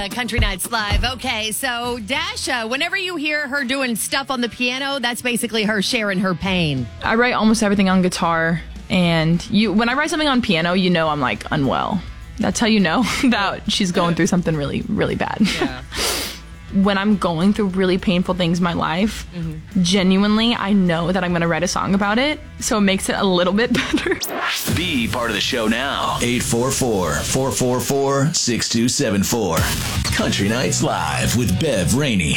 Country Nights Live. Okay, so Dasha, whenever you hear her doing stuff on the piano, that's basically her sharing her pain. I write almost everything on guitar, and when I write something on piano, you know I'm like unwell. That's how you know that she's going through something really, really bad. Yeah. When I'm going through really painful things in my life, genuinely, I know that I'm going to write a song about it, so it makes it a little bit better. Be part of the show now. 844-444-6274. Country Nights Live with Bev Rainey.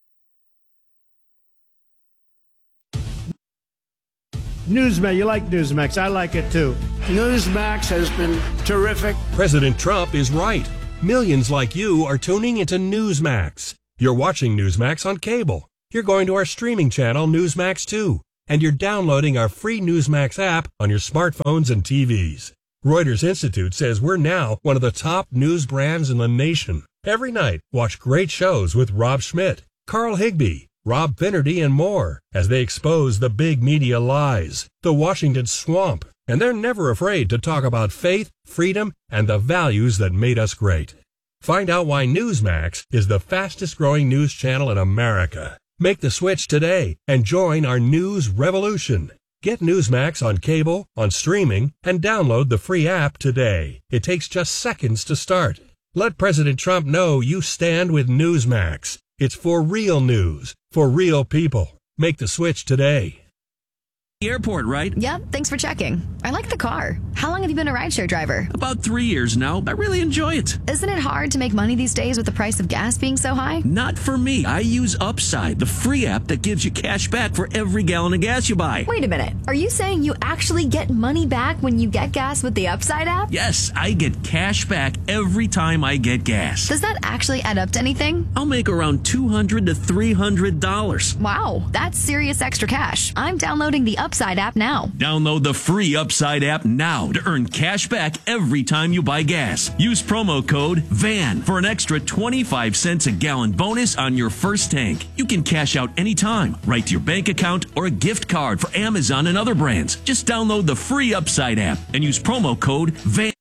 Newsmax, you like Newsmax. I like it too. Newsmax has been terrific. President Trump is right. Millions like you are tuning into Newsmax. You're watching Newsmax on cable. You're going to our streaming channel, Newsmax 2. And you're downloading our free Newsmax app on your smartphones and TVs. Reuters Institute says we're now one of the top news brands in the nation. Every night, watch great shows with Rob Schmidt, Carl Higbie, Rob Finnerty, and more as they expose the big media lies, the Washington swamp. And they're never afraid to talk about faith, freedom, and the values that made us great. Find out why Newsmax is the fastest growing news channel in America. Make the switch today and join our news revolution. Get Newsmax on cable, on streaming, and download the free app today. It takes just seconds to start. Let President Trump know you stand with Newsmax. It's for real news, for real people. Make the switch today. Airport, right? Yep, thanks for checking. I like the car. How long have you been a rideshare driver? About 3 years now. I really enjoy it. Isn't it hard to make money these days with the price of gas being so high? Not for me. I use Upside, the free app that gives you cash back for every gallon of gas you buy. Wait a minute. Are you saying you actually get money back when you get gas with the Upside app? Yes, I get cash back every time I get gas. Does that actually add up to anything? I'll make around $200 to $300. Wow, that's serious extra cash. I'm downloading the Upside app now. Download the free Upside app now to earn cash back every time you buy gas. Use promo code VAN for an extra 25 cents a gallon bonus on your first tank. You can cash out anytime, right to your bank account, or a gift card for Amazon and other brands. Just download the free Upside app and use promo code VAN.